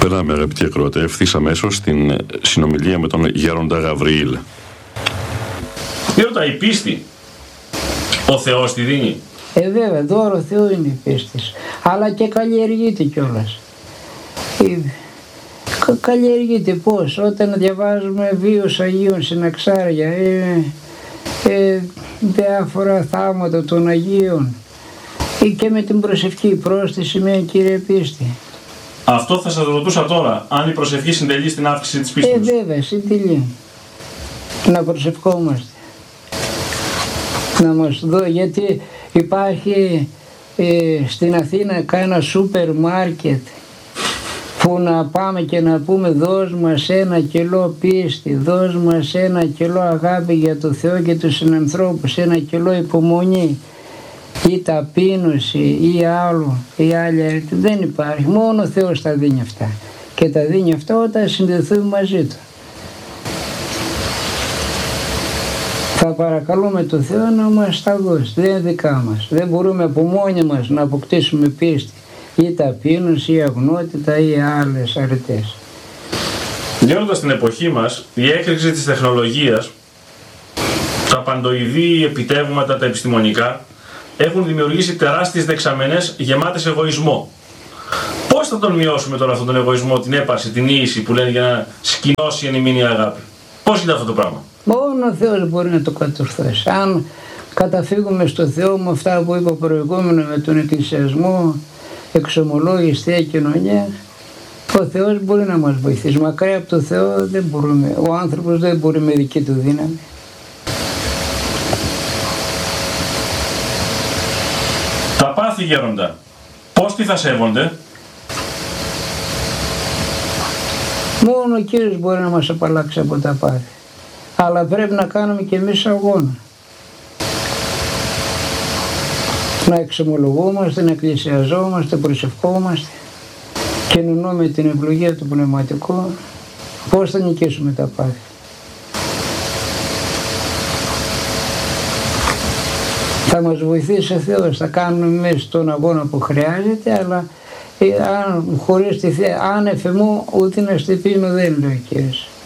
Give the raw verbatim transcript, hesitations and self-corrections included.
Περνάμε, αγαπητοί ακροατές, ευθύς αμέσως στην συνομιλία με τον Γέροντα Γαβριήλ. Γέροντα, η πίστη, ο Θεός τη δίνει. Ε, βέβαια, δώρο Θεού είναι η πίστη. Αλλά και καλλιεργείται κιόλας. Κα, καλλιεργείται πώς, όταν διαβάζουμε βίους Αγίων συναξάρια, ε, ε, διάφορα θαύματα των Αγίων, ή και με την προσευχή, πρόστη σημαίνει Κύριε πίστη. Αυτό θα σας ρωτούσα τώρα, αν η προσευχή συντελεί στην αύξηση της πίστης. Ε, βέβαια, συντελεί. Να προσευχόμαστε. Να μας δω, γιατί υπάρχει ε, στην Αθήνα κάνα σούπερ μάρκετ που να πάμε και να πούμε δώσ' μας ένα κιλό πίστη, δώσ' μας ένα κιλό αγάπη για το Θεό και τους συνανθρώπους, ένα κιλό υπομονή ή ταπείνωση ή άλλο ή άλλη. Δεν υπάρχει, μόνο ο Θεός τα δίνει αυτά και τα δίνει αυτά όταν συνδεθούμε μαζί Του. Θα παρακαλούμε τον Θεό να μας τα δώσει, δεν είναι δικά μας. Δεν μπορούμε από μόνοι μας να αποκτήσουμε πίστη ή ταπείνωση ή αγνότητα ή άλλες αρετές. Γέροντας στην εποχή μας, η έκρηξη της τεχνολογίας, τα παντοειδή επιτεύγματα, τα επιστημονικά, έχουν δημιουργήσει τεράστιες δεξαμενές γεμάτες εγωισμό. Πώς θα τον μειώσουμε τώρα αυτόν τον εγωισμό, την έπαρση, την ίηση που λένε για να σκηνώσει εν ημίνη η αγάπη? Πώς γίνεται αυτό το πράγμα? Μόνο ο Θεός μπορεί να το κατορθώσει. Αν καταφύγουμε στο Θεό με αυτά που είπα προηγούμενα, με τον εκκλησιασμό, εξομολόγηση, Θεία Κοινωνία, ο Θεός μπορεί να μας βοηθήσει. Μακριά από το Θεό δεν μπορούμε. Ο άνθρωπος δεν μπορεί με δική του δύναμη. Τα πάθη, Γέροντα, πώς τι θα σέβονται? Μόνο ο Κύριος μπορεί να μας απαλλάξει από τα πάθη. Αλλά πρέπει να κάνουμε και εμείς αγώνα. Να εξομολογούμαστε, να εκκλησιαζόμαστε, προσευχόμαστε, κοινωνούμε την ευλογία του Πνευματικού. Πώς θα νικήσουμε τα πάθη? Θα μας βοηθήσει ο Θεός, θα κάνουμε εμείς τον αγώνα που χρειάζεται, αλλά αν, χωρίς τη Θεία, άνευ εμού ούτε να στηπίνω δεν λέει ο Κύριος.